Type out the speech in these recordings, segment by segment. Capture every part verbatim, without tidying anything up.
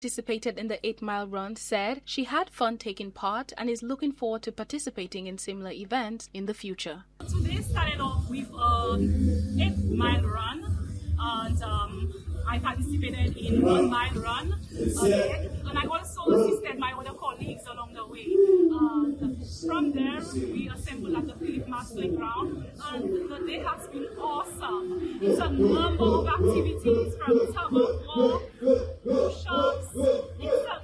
participated in the eight-mile run, said she had fun taking part and is looking forward to participating in similar events in the future. Today started off with an eight-mile run, and um, I participated in one mile run, okay? And I also assisted my other colleagues along the way. And from there, we assembled at the Philip Mass Playground, and the day has been awesome. It's a number of activities from tug of war, push-ups. It's, a,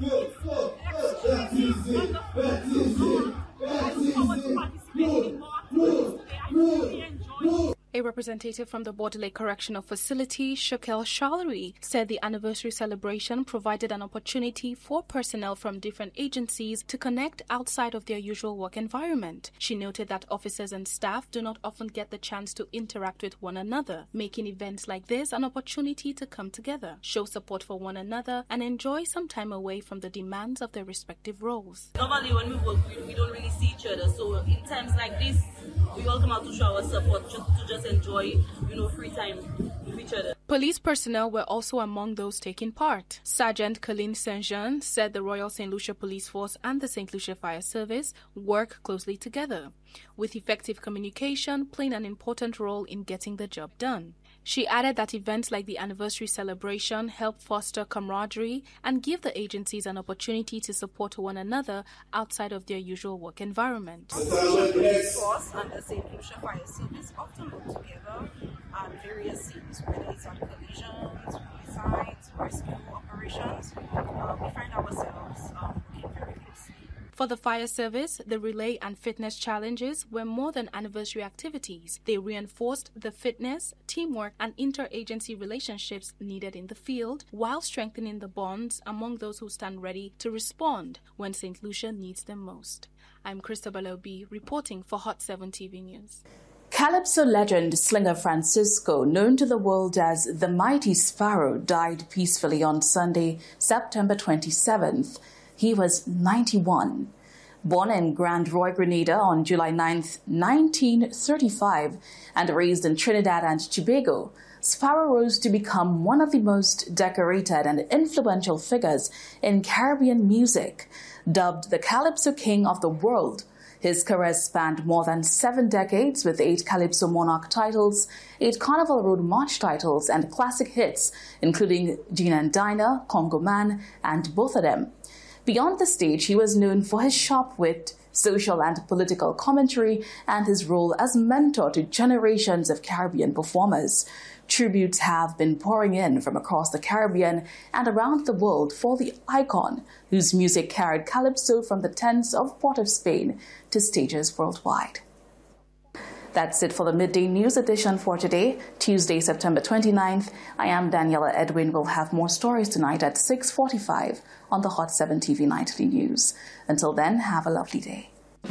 it's extremely wonderful. I look forward to participating in more activities today. I really enjoy it. A representative from the Border Lake Correctional Facility, Shakel Shalari, said the anniversary celebration provided an opportunity for personnel from different agencies to connect outside of their usual work environment. She noted that officers and staff do not often get the chance to interact with one another, making events like this an opportunity to come together, show support for one another, and enjoy some time away from the demands of their respective roles. Normally when we work, we, we don't really see each other, so in times like this, we all come out to show our support, just to just enjoy, you know, free time with each other. Police personnel were also among those taking part. Sergeant Colleen Saint-Jean said the Royal Saint Lucia Police Force and the Saint Lucia Fire Service work closely together, with effective communication playing an important role in getting the job done. She added that events like the anniversary celebration help foster camaraderie and give the agencies an opportunity to support one another outside of their usual work environment. The Police Force and the Saint Lucia Fire Service often work together on various scenes, whether it's on collisions, homicides, rescue operations. Uh, we find ourselves um, working very closely. For the fire service, the relay and fitness challenges were more than anniversary activities. They reinforced the fitness, teamwork, and interagency relationships needed in the field, while strengthening the bonds among those who stand ready to respond when Saint Lucia needs them most. I'm Christabel Obi, reporting for Hot seven T V News. Calypso legend Slinger Francisco, known to the world as the Mighty Sparrow, died peacefully on Sunday, September twenty-seventh. He was ninety-one. Born in Grand Roy, Grenada on July ninth, nineteen thirty-five, and raised in Trinidad and Tobago, Sparrow rose to become one of the most decorated and influential figures in Caribbean music. Dubbed the Calypso King of the World, his career spanned more than seven decades with eight Calypso Monarch titles, eight Carnival Road March titles, and classic hits, including Gina and Dinah, Congo Man, and Both of Them. Beyond the stage, he was known for his sharp wit, social and political commentary, and his role as mentor to generations of Caribbean performers. Tributes have been pouring in from across the Caribbean and around the world for the icon, whose music carried Calypso from the tents of Port of Spain to stages worldwide. That's it for the Midday News edition for today, Tuesday, September twenty-ninth. I am Daniela Edwin. We'll have more stories tonight at six forty-five on the Hot seven T V Nightly News. Until then, have a lovely day.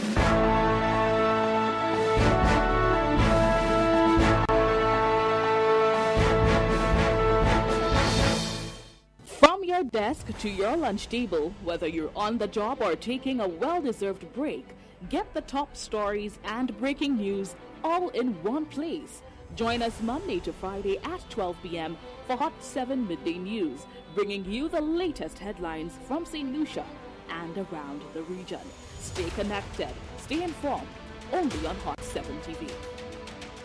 From your desk to your lunch table, whether you're on the job or taking a well-deserved break, get the top stories and breaking news all in one place. Join us Monday to Friday at twelve p.m. for Hot seven Midday News, bringing you the latest headlines from Saint Lucia and around the region. Stay connected, stay informed, only on Hot seven T V.